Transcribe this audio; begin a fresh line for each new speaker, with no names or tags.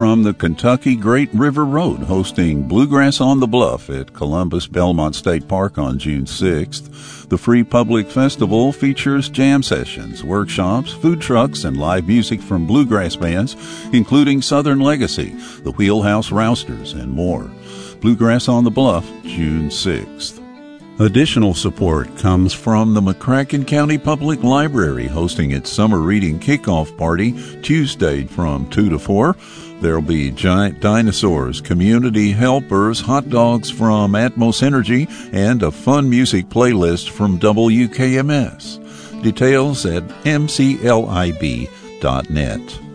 from the Kentucky Great River Road, hosting Bluegrass on the Bluff at Columbus Belmont State Park on June 6th. The free public festival features jam sessions, workshops, food trucks, and live music from bluegrass bands, including Southern Legacy, the Wheelhouse Rousters, and more. Bluegrass on the Bluff, June 6th. Additional support comes from the McCracken County Public Library, hosting its summer reading kickoff party Tuesday from 2 to 4. There'll be giant dinosaurs, community helpers, hot dogs from Atmos Energy, and a fun music playlist from WKMS. Details at mclib.net.